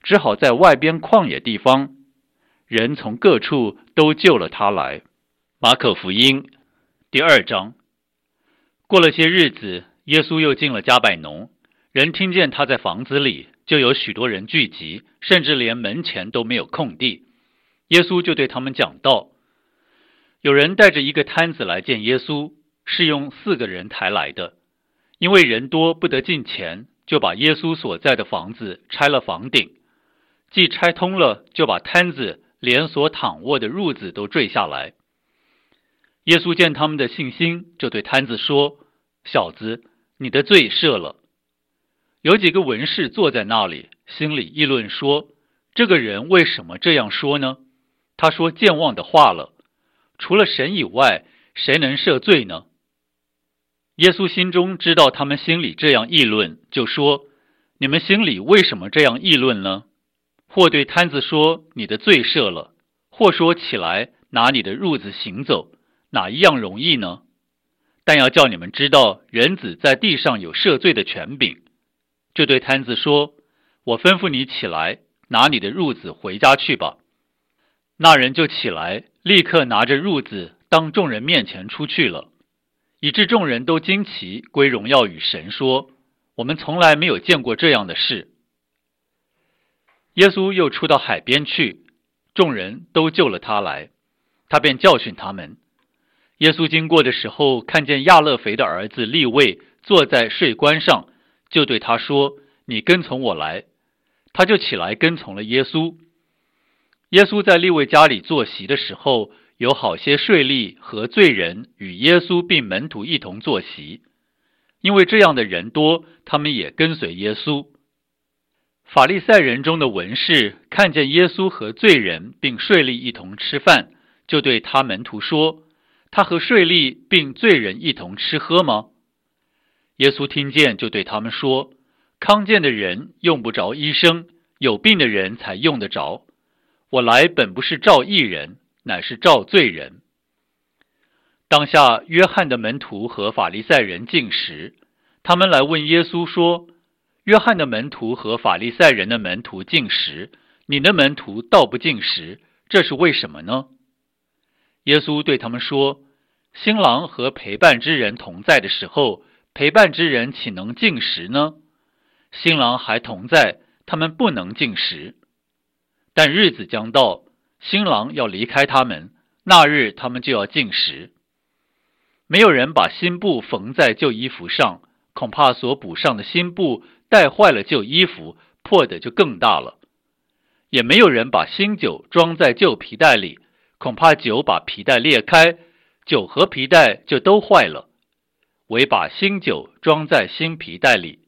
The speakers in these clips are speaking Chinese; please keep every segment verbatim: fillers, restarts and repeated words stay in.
只好在外边旷野地方，人从各处都救了他来。马可福音第二章。过了些日子，耶稣又进了迦百农，人听见他在房子里，就有许多人聚集，甚至连门前都没有空地。耶稣就对他们讲道。有人带着一个摊子来见耶稣，是用四个人抬来的。因为人多不得进前，就把耶稣所在的房子拆了房顶，既拆通了，就把摊子连所躺卧的褥子都坠下来。耶稣见他们的信心，就对摊子说：小子，你的罪赦了。有几个文士坐在那里，心里议论说：这个人为什么这样说呢？他说健忘的话了，除了神以外，谁能赦罪呢？耶稣心中知道他们心里这样议论，就说：你们心里为什么这样议论呢？或对摊子说：你的罪赦了，或说起来，拿你的褥子行走，哪一样容易呢？但要叫你们知道，人子在地上有赦罪的权柄。就对摊子说：我吩咐你起来，拿你的褥子回家去吧。那人就起来，立刻拿着褥子当众人面前出去了，以致众人都惊奇，归荣耀与神，说：我们从来没有见过这样的事。耶稣又出到海边去，众人都救了他来，他便教训他们。耶稣经过的时候，看见亚勒腓的儿子利未坐在税关上，就对他说：你跟从我来。他就起来跟从了耶稣。耶稣在利未家里坐席的时候，有好些税吏和罪人与耶稣并门徒一同坐席，因为这样的人多，他们也跟随耶稣。法利赛人中的文士看见耶稣和罪人并税吏一同吃饭，就对他门徒说：他和税吏并罪人一同吃喝吗？耶稣听见，就对他们说：康健的人用不着医生，有病的人才用得着。我来本不是召义人，乃是召罪人。当下约翰的门徒和法利赛人进食，他们来问耶稣说：约翰的门徒和法利赛人的门徒进食，你的门徒倒不进食，这是为什么呢？耶稣对他们说：新郎和陪伴之人同在的时候，陪伴之人岂能进食呢？新郎还同在，他们不能进食。但日子将到，新郎要离开他们，那日他们就要进食。没有人把新布缝在旧衣服上，恐怕所补上的新布带坏了旧衣服，破的就更大了。也没有人把新酒装在旧皮袋里，恐怕酒把皮袋裂开，酒和皮袋就都坏了。唯把新酒装在新皮袋里。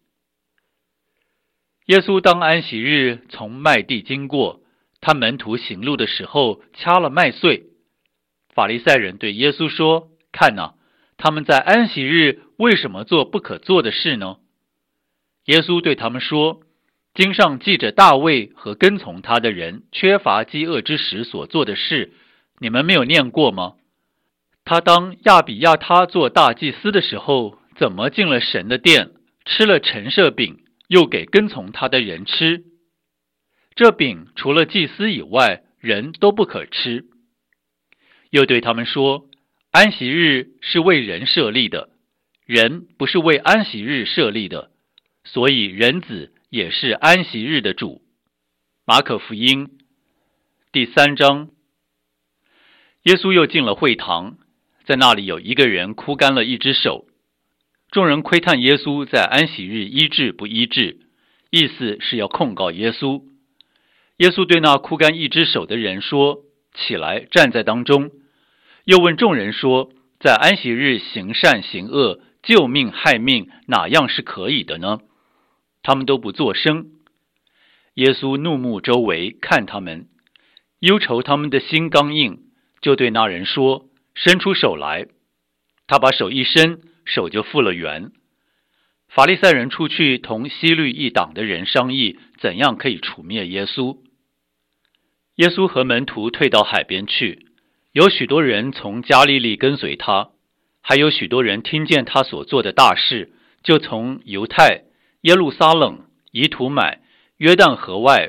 耶稣当安息日从麦地经过，他门徒行路的时候掐了麦穗。法利赛人对耶稣说：看哪，他们在安息日为什么做不可做的事呢？耶稣对他们说：经上记着大卫和跟从他的人缺乏饥饿之时所做的事，你们没有念过吗？他当亚比亚他做大祭司的时候，怎么进了神的殿，吃了陈设饼，又给跟从他的人吃。这饼除了祭司以外，人都不可吃。又对他们说：安息日是为人设立的，人不是为安息日设立的，所以人子也是安息日的主。马可福音第三章。耶稣又进了会堂，在那里有一个人枯干了一只手。众人窥探耶稣在安息日医治不医治，意思是要控告耶稣。耶稣对那枯干一只手的人说：起来，站在当中。又问众人说：在安息日行善行恶，救命害命，哪样是可以的呢？他们都不作声。耶稣怒目周围，看他们，忧愁他们的心刚硬，就对那人说：伸出手来。他把手一伸，手就复了原。法利赛人出去同希律一党的人商议，怎样可以除灭耶稣。耶稣和门徒退到海边去，有许多人从加利利跟随他，还有许多人听见他所做的大事，就从犹太、耶路撒冷、以土买、约旦河外